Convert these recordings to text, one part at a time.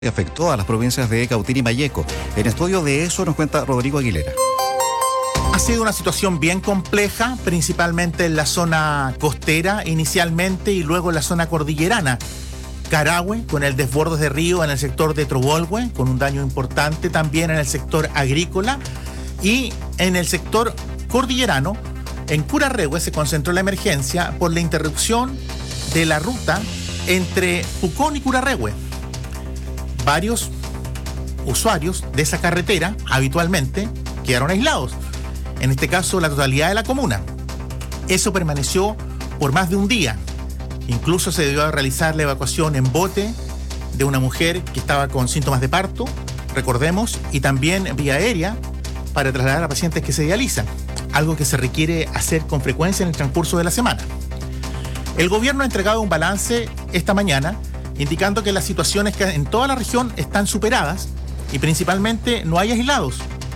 que afectó a las provincias de Cautín y Malleco. En estudio de eso nos cuenta Rodrigo Aguilera. Ha sido una situación bien compleja, principalmente en la zona costera inicialmente y luego en la zona cordillerana. Carahue, con el desborde de río en el sector de Trobolhue, con un daño importante también en el sector agrícola, y en el sector cordillerano, en Curarrehue, se concentró la emergencia por la interrupción de la ruta entre Pucón y Curarrehue. Varios usuarios de esa carretera habitualmente quedaron aislados, en este caso la totalidad de la comuna. Eso permaneció por más de un día. Incluso se debió realizar la evacuación en bote de una mujer que estaba con síntomas de parto, recordemos, y también vía aérea para trasladar a pacientes que se dializan, algo que se requiere hacer con frecuencia en el transcurso de la semana. El gobierno ha entregado un balance esta mañana indicando que las situaciones que en toda la región están superadas y principalmente no hay aislados.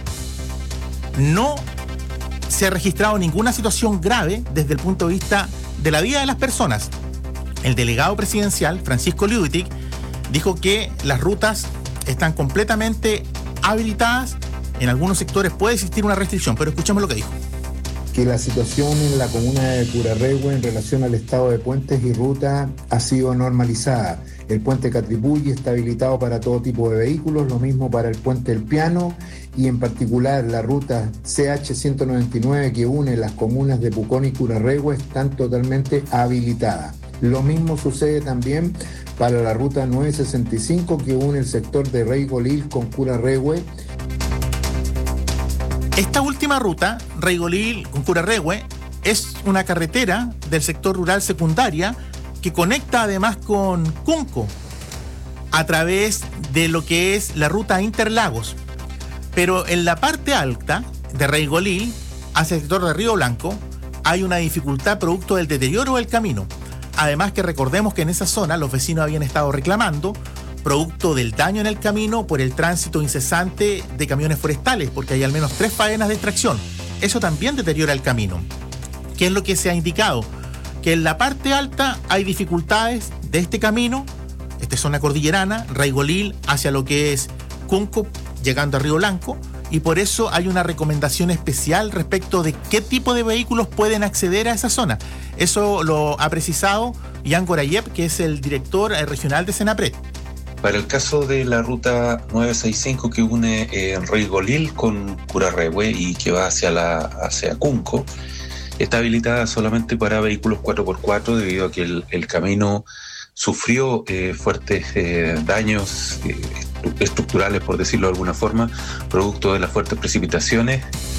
No se ha registrado ninguna situación grave desde el punto de vista de la vida de las personas. El delegado presidencial, Francisco Liubitic, dijo que las rutas están completamente habilitadas. En algunos sectores puede existir una restricción, pero escuchemos lo que dijo. Que la situación en la comuna de Curarrehue en relación al estado de puentes y rutas ha sido normalizada. El puente Catripulli está habilitado para todo tipo de vehículos, lo mismo para el puente El Piano y en particular la ruta CH199 que une las comunas de Pucón y Curarrehue están totalmente habilitadas. Lo mismo sucede también para la ruta 965 que une el sector de Reigolil con Curarrehue. Esta última ruta, Reigolil con Curarrehue, es una carretera del sector rural secundaria que conecta además con Cunco a través de lo que es la ruta Interlagos. Pero en la parte alta de Reigolil, hacia el sector de Río Blanco, hay una dificultad producto del deterioro del camino. Además que recordemos que en esa zona los vecinos habían estado reclamando producto del daño en el camino por el tránsito incesante de camiones forestales, porque hay al menos 3 faenas de extracción. Eso también deteriora el camino. ¿Qué es lo que se ha indicado? Que en la parte alta hay dificultades de este camino, esta zona cordillerana, Reigolil hacia lo que es Cunco, llegando a Río Blanco, y por eso hay una recomendación especial respecto de qué tipo de vehículos pueden acceder a esa zona. Eso lo ha precisado Jan Gorayep, que es el director regional de Senapred. Para el caso de la ruta 965 que une Reigolil con Curarrehue y que va hacia Cunco, está habilitada solamente para vehículos 4x4 debido a que el camino sufrió fuertes daños estructurales, por decirlo de alguna forma, producto de las fuertes precipitaciones.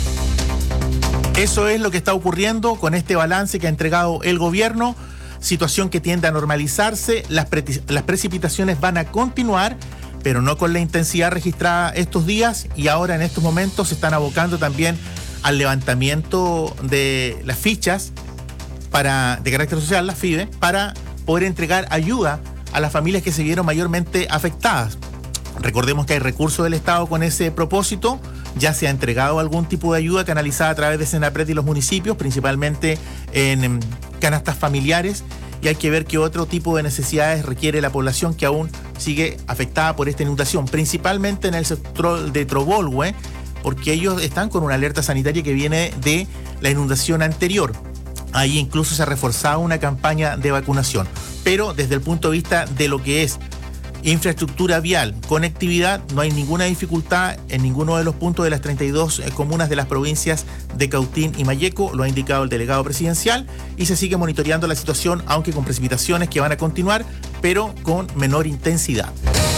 Eso es lo que está ocurriendo con este balance que ha entregado el gobierno. Situación que tiende a normalizarse, las precipitaciones van a continuar, pero no con la intensidad registrada estos días, y ahora en estos momentos se están abocando también al levantamiento de las fichas de carácter social, las FIDE, para poder entregar ayuda a las familias que se vieron mayormente afectadas. Recordemos que hay recursos del Estado con ese propósito, ya se ha entregado algún tipo de ayuda canalizada a través de Senapred y los municipios, principalmente en canastas familiares, y hay que ver qué otro tipo de necesidades requiere la población que aún sigue afectada por esta inundación, principalmente en el sector de Trobolhue, porque ellos están con una alerta sanitaria que viene de la inundación anterior. Ahí incluso se ha reforzado una campaña de vacunación, pero desde el punto de vista de lo que es infraestructura vial, conectividad, no hay ninguna dificultad en ninguno de los puntos de las 32 comunas de las provincias de Cautín y Malleco, lo ha indicado el delegado presidencial, y se sigue monitoreando la situación, aunque con precipitaciones que van a continuar, pero con menor intensidad.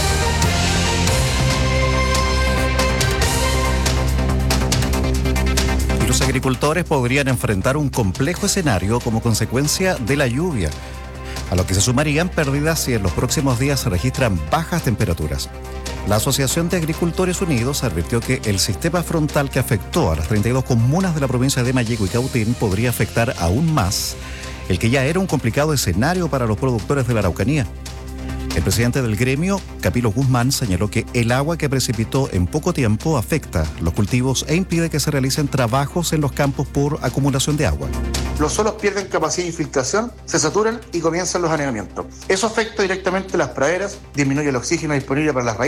Y los agricultores podrían enfrentar un complejo escenario como consecuencia de la lluvia, a lo que se sumarían pérdidas si en los próximos días se registran bajas temperaturas. La Asociación de Agricultores Unidos advirtió que el sistema frontal que afectó a las 32 comunas de la provincia de Malleco y Cautín podría afectar aún más el que ya era un complicado escenario para los productores de la Araucanía. El presidente del gremio, Camilo Guzmán, señaló que el agua que precipitó en poco tiempo afecta los cultivos e impide que se realicen trabajos en los campos por acumulación de agua. Los suelos pierden capacidad de infiltración, se saturan y comienzan los anegamientos. Eso afecta directamente las praderas, disminuye el oxígeno disponible para las raíces